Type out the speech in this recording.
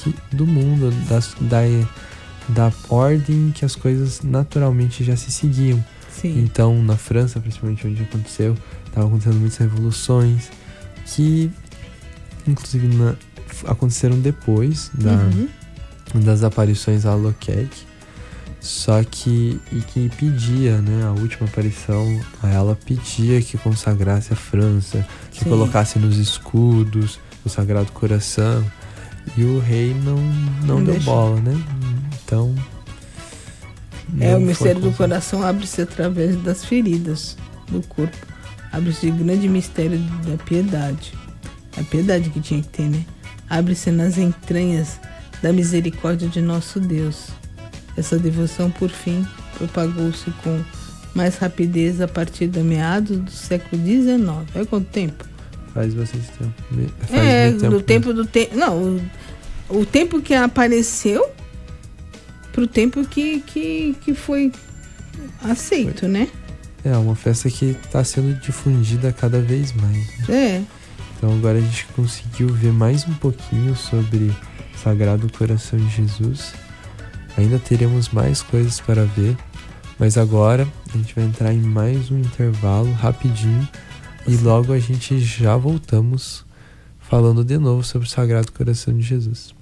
do mundo, da ordem que as coisas naturalmente já se seguiam. Sim. Então, na França, principalmente onde aconteceu, estavam acontecendo muitas revoluções que, inclusive, aconteceram depois das aparições a Aloquec. Só que pedia, né, a última aparição, ela pedia que consagrasse a França, que Sim. colocasse nos escudos o Sagrado Coração, e o rei não deu bola, né? Então... o mistério do coração abre-se através das feridas do corpo. Abre-se o grande mistério da piedade. A piedade que tinha que ter, né? Abre-se nas entranhas da misericórdia de nosso Deus. Essa devoção, por fim, propagou-se com mais rapidez a partir da meados do século XIX. Olha quanto tempo? Faz bastante tempo. Faz muito tempo. Não, o tempo que apareceu pro tempo que foi aceito, né? É uma festa que está sendo difundida cada vez mais, né? Então agora a gente conseguiu ver mais um pouquinho sobre o Sagrado Coração de Jesus. Ainda teremos mais coisas para ver, mas agora a gente vai entrar em mais um intervalo rapidinho e logo a gente já voltamos falando de novo sobre o Sagrado Coração de Jesus.